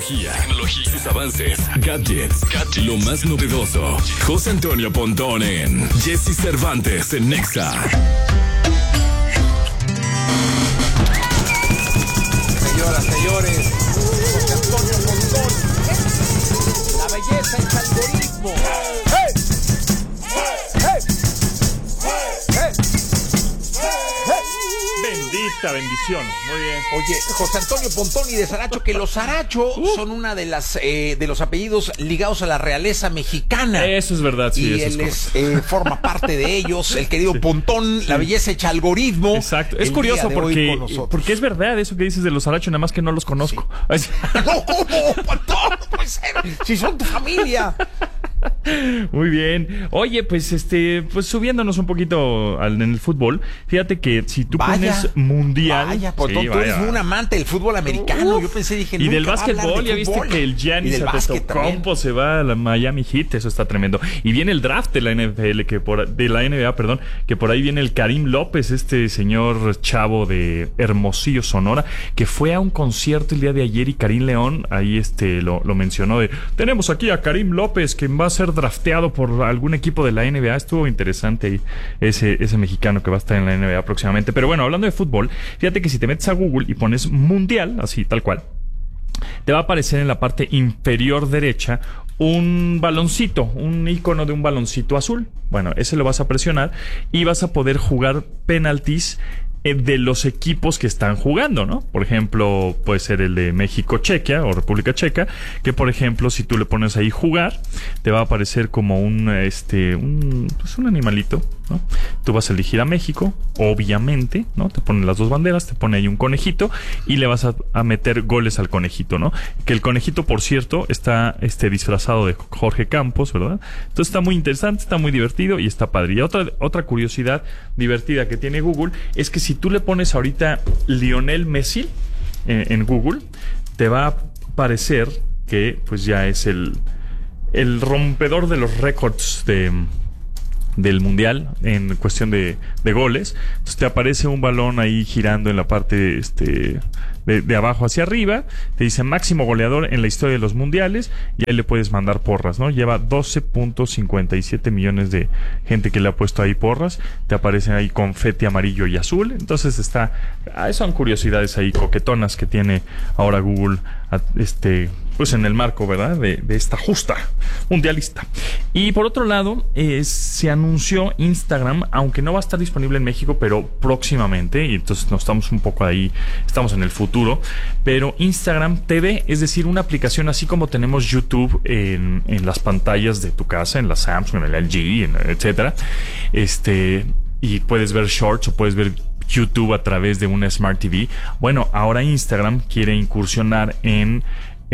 sus avances, gadgets, lo más novedoso. José Antonio Pontón en Jesse Cervantes en Nexa. Señoras, señores, José Antonio Pontón. La belleza es algoritmo. ¡Hey! ¡Hey! ¡Hey! ¡Hey! Bendita bendición. Muy bien. Oye, José Antonio Pontón y de Saracho, que los Saracho son una de las de los apellidos ligados a la realeza mexicana. Eso es verdad, sí. Y eso él forma parte de ellos, el querido Pontón, la belleza hecha algoritmo. Exacto. Es curioso porque es verdad eso que dices de los Saracho, nada más que no los conozco. Sí. No, ¿cómo? Pontón, no puede ser. Si son tu familia. Muy bien. Oye, pues pues subiéndonos un poquito en el fútbol, fíjate que si tú pones mundial. Vaya, pues tú eres un amante del fútbol americano. Yo pensé, dije, y del nunca va a hablar básquetbol, de ya viste fútbol. que el Giannis Antetokounmpo se va a la Miami Heat, eso está tremendo. Y viene el draft de la NFL, de la NBA, perdón, que por ahí viene el Karim López, este señor chavo de Hermosillo, Sonora, que fue a un concierto el día de ayer y Karim León ahí lo mencionó tenemos aquí a Karim López, que va a ser drafteado por algún equipo de la NBA. Estuvo interesante ahí ese mexicano que va a estar en la NBA próximamente. Pero bueno, hablando de fútbol, fíjate que si te metes a Google y pones mundial, así tal cual, te va a aparecer en la parte inferior derecha un baloncito, un icono de un baloncito azul. Bueno, ese lo vas a presionar y vas a poder jugar penaltis de los equipos que están jugando, ¿no? Por ejemplo, puede ser el de México-Chequia o República Checa, que por ejemplo, si tú le pones ahí jugar, te va a aparecer como un animalito, ¿no? Tú vas a elegir a México, obviamente, ¿no? Te ponen las dos banderas, te pone ahí un conejito y le vas a meter goles al conejito, ¿no? Que el conejito, por cierto, está disfrazado de Jorge Campos, ¿verdad? Entonces está muy interesante, está muy divertido y está padre. Y otra curiosidad divertida que tiene Google es que si tú le pones ahorita Lionel Messi en Google, te va a aparecer que pues ya es el rompedor de los récords del mundial en cuestión de goles. Entonces te aparece un balón ahí girando en la parte de abajo hacia arriba, te dice máximo goleador en la historia de los mundiales y ahí le puedes mandar porras, ¿no? Lleva 12.57 millones de gente que le ha puesto ahí porras, te aparecen ahí confeti amarillo y azul. Entonces son curiosidades ahí coquetonas que tiene ahora Google pues en el marco, ¿verdad? De esta justa mundialista. Y por otro lado, se anunció Instagram, aunque no va a estar disponible en México, pero próximamente, y entonces no estamos un poco ahí, estamos en el futuro, pero Instagram TV, es decir, una aplicación así como tenemos YouTube en las pantallas de tu casa, en la Samsung, en el LG, etcétera, y puedes ver shorts o puedes ver YouTube a través de una Smart TV. Bueno, ahora Instagram quiere incursionar en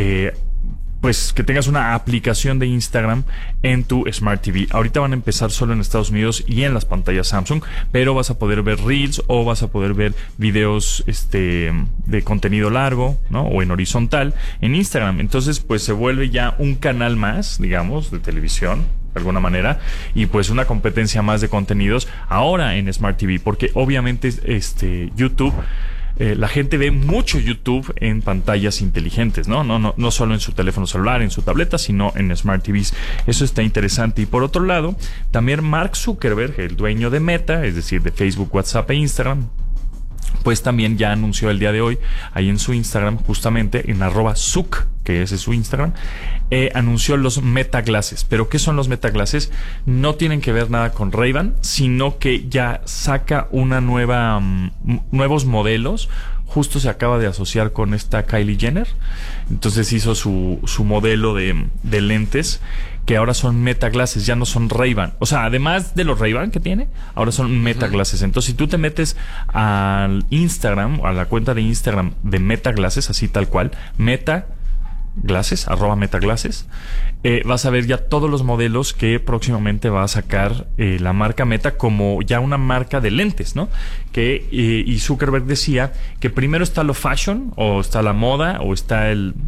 pues que tengas una aplicación de Instagram en tu Smart TV. Ahorita van a empezar solo en Estados Unidos y en las pantallas Samsung, pero vas a poder ver Reels o vas a poder ver videos de contenido largo, ¿no? O en horizontal en Instagram. Entonces, pues se vuelve ya un canal más, digamos, de televisión, de alguna manera, y pues una competencia más de contenidos ahora en Smart TV, porque obviamente YouTube, la gente ve mucho YouTube en pantallas inteligentes, no solo en su teléfono celular, en su tableta, sino en Smart TVs. Eso está interesante. Y por otro lado, también Mark Zuckerberg, el dueño de Meta, es decir, de Facebook, WhatsApp e Instagram, pues también ya anunció el día de hoy, ahí en su Instagram, justamente en @Zuc, que ese es su Instagram, anunció los Meta Glasses. ¿Pero qué son los Meta Glasses? No tienen que ver nada con Ray-Ban, sino que ya saca una nuevos modelos. Justo se acaba de asociar con esta Kylie Jenner. Entonces hizo su modelo de lentes, que ahora son Meta Glasses, ya no son Ray-Ban. O sea, además de los Ray-Ban que tiene, ahora son Meta Glasses. Entonces, si tú te metes al Instagram, a la cuenta de Instagram de Meta Glasses, así tal cual, Meta Glasses, @metaglasses, vas a ver ya todos los modelos que próximamente va a sacar la marca Meta como ya una marca de lentes, ¿no? Y Zuckerberg decía que primero está lo fashion, o está la moda, o está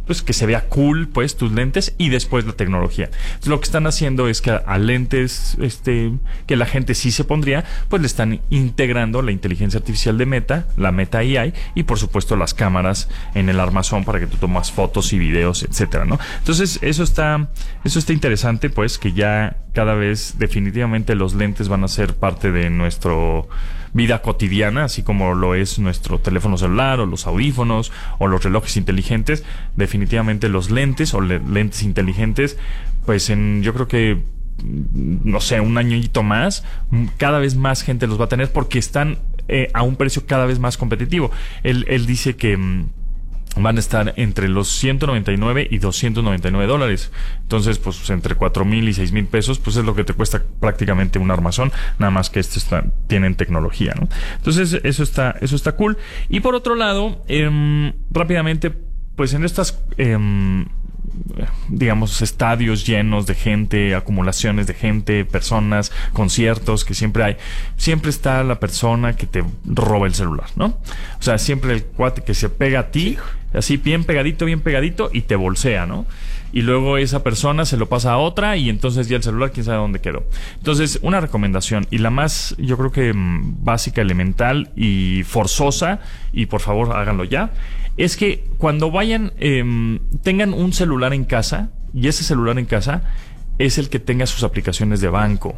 pues que se vea cool, pues, tus lentes, y después la tecnología. Entonces, lo que están haciendo es que a lentes que la gente sí se pondría, pues le están integrando la inteligencia artificial de Meta, la Meta AI, y por supuesto las cámaras en el armazón para que tú tomas fotos y videos, etcétera, ¿no? Entonces, eso está interesante, pues, que ya cada vez definitivamente los lentes van a ser parte de nuestra vida cotidiana, así como lo es nuestro teléfono celular o los audífonos o los relojes inteligentes. Definitivamente los lentes o lentes inteligentes, pues yo creo que, no sé, un añito más, cada vez más gente los va a tener porque están a un precio cada vez más competitivo. Él dice que van a estar entre los $199 y $299. Entonces, pues entre 4,000 y 6,000 pesos, pues es lo que te cuesta prácticamente un armazón, nada más que tienen tecnología, ¿no? Entonces, eso está cool. Y por otro lado, rápidamente, pues en estas digamos, estadios llenos de gente, acumulaciones de gente, personas, conciertos que siempre hay, siempre está la persona que te roba el celular, ¿no? O sea, siempre el cuate que se pega a ti, así bien pegadito, y te bolsea, ¿no? Y luego esa persona se lo pasa a otra y entonces ya el celular quién sabe dónde quedó. Entonces, una recomendación, y la más, yo creo que básica, elemental y forzosa, y por favor háganlo ya, es que cuando vayan, tengan un celular en casa, y ese celular en casa es el que tenga sus aplicaciones de banco.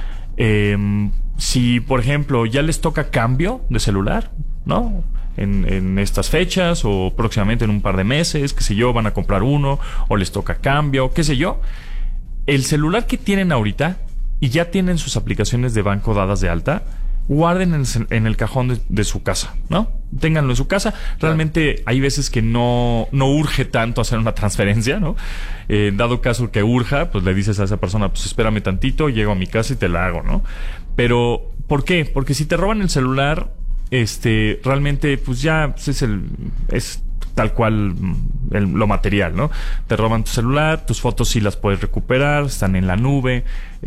Si, por ejemplo, ya les toca cambio de celular, ¿no? En estas fechas o próximamente en un par de meses, qué sé yo, van a comprar uno o les toca cambio, qué sé yo. El celular que tienen ahorita y ya tienen sus aplicaciones de banco dadas de alta, guarden en el cajón de su casa, ¿no? Ténganlo en su casa. Realmente hay veces que no urge tanto hacer una transferencia, ¿no? Dado caso que urja, pues le dices a esa persona, pues espérame tantito, llego a mi casa y te la hago, ¿no? Pero, ¿por qué? Porque si te roban el celular, realmente, pues ya es tal cual lo material, ¿no? Te roban tu celular, tus fotos sí las puedes recuperar, están en la nube,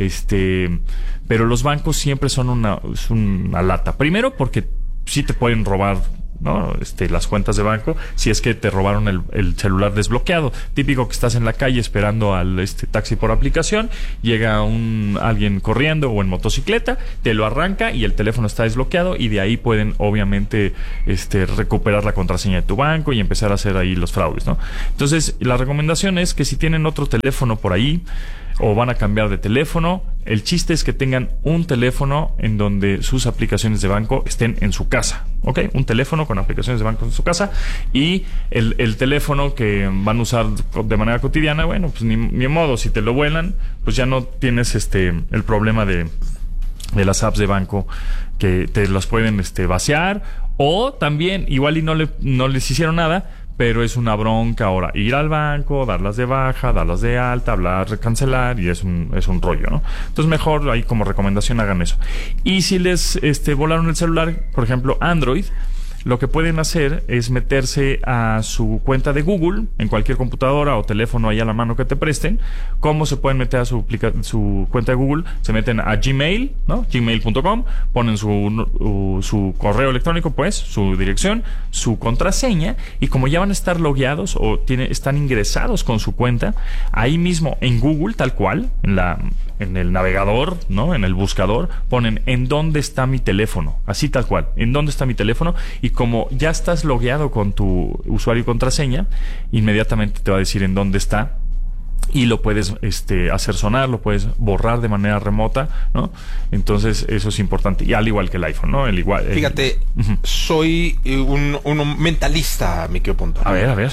pero los bancos siempre son una lata. Primero porque sí te pueden robar, ¿no? Las cuentas de banco, si es que te robaron el celular desbloqueado. Típico que estás en la calle esperando al taxi por aplicación, llega alguien corriendo o en motocicleta, te lo arranca y el teléfono está desbloqueado, y de ahí pueden obviamente recuperar la contraseña de tu banco y empezar a hacer ahí los fraudes, ¿no? Entonces, la recomendación es que si tienen otro teléfono por ahí o van a cambiar de teléfono, el chiste es que tengan un teléfono en donde sus aplicaciones de banco estén en su casa, ¿ok? Un teléfono con aplicaciones de banco en su casa, y el teléfono que van a usar de manera cotidiana, bueno, pues ni modo, si te lo vuelan, pues ya no tienes el problema de las apps de banco que te las pueden vaciar, o también igual y no les hicieron nada, pero es una bronca ahora ir al banco, darlas de baja, darlas de alta, hablar, cancelar, y es un rollo, ¿no? Entonces, mejor ahí como recomendación hagan eso. Y si les volaron el celular, por ejemplo, Android, lo que pueden hacer es meterse a su cuenta de Google en cualquier computadora o teléfono ahí a la mano que te presten. ¿Cómo se pueden meter a su cuenta de Google? Se meten a Gmail, ¿no? Gmail.com, ponen su correo electrónico, pues, su dirección, su contraseña, y como ya van a estar logueados o están ingresados con su cuenta, ahí mismo en Google, tal cual, en el navegador, ¿no? En el buscador, ponen ¿en dónde está mi teléfono? Así tal cual, ¿en dónde está mi teléfono? Y como ya estás logueado con tu usuario y contraseña, inmediatamente te va a decir en dónde está, y lo puedes hacer sonar, lo puedes borrar de manera remota, ¿no? Entonces, eso es importante. Y al igual que el iPhone, ¿no? Fíjate, soy un mentalista, mi querido Pontón. A ver.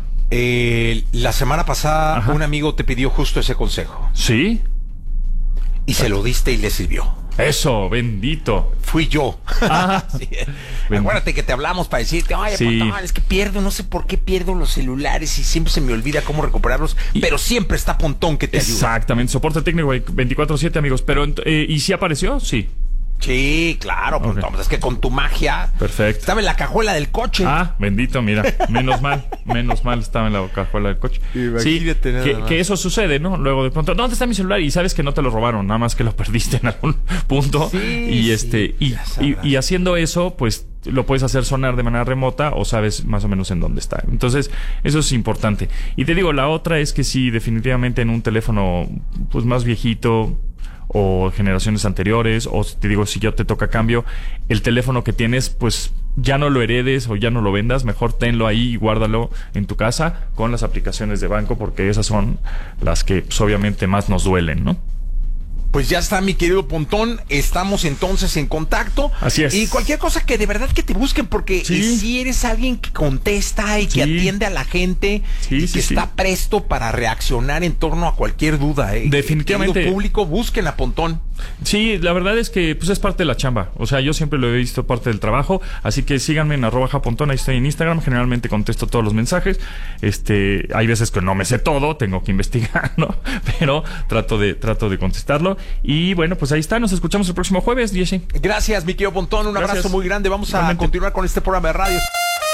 La semana pasada, un amigo te pidió justo ese consejo. ¿Sí? Y se lo diste y le sirvió. Eso, bendito. Fui yo. Sí. Acuérdate que te hablamos para decirte, oye, sí, Pontón, es que no sé por qué pierdo los celulares y siempre se me olvida cómo recuperarlos, pero siempre está Pontón que te ayuda. Exactamente, soporte técnico 24/7, amigos. Pero, ¿y si apareció? Sí. Sí, claro, Pontón. Okay. Es que con tu magia. Perfecto. Estaba en la cajuela del coche. Bendito, mira. Menos mal estaba en la cajuela del coche. Imagínate, sí, que eso sucede, ¿no? Luego de pronto, ¿dónde está mi celular? Y sabes que no te lo robaron, nada más que lo perdiste en algún punto. Sí, y haciendo eso, pues lo puedes hacer sonar de manera remota o sabes más o menos en dónde está. Entonces, eso es importante. Y te digo, la otra es que sí, definitivamente en un teléfono pues más viejito o generaciones anteriores, o te digo, si ya te toca cambio, el teléfono que tienes, pues ya no lo heredes o ya no lo vendas, mejor tenlo ahí y guárdalo en tu casa con las aplicaciones de banco, porque esas son las que pues, obviamente más nos duelen, ¿no? Pues ya está, mi querido Pontón. Estamos entonces en contacto. Así es. Y cualquier cosa que de verdad que te busquen, porque si eres alguien que contesta y que atiende a la gente y que está presto para reaccionar en torno a cualquier duda. Definitivamente. Querido público, busquen a Pontón. Sí, la verdad es que pues es parte de la chamba. O sea, yo siempre lo he visto parte del trabajo. Así que síganme en @japontón. Ahí estoy en Instagram. Generalmente contesto todos los mensajes. Hay veces que no me sé todo, tengo que investigar, ¿no? Pero trato de contestarlo. Y bueno, pues ahí está. Nos escuchamos el próximo jueves, Jesse. Gracias, mi querido Pontón. Un abrazo muy grande. Vamos a continuar con este programa de radio.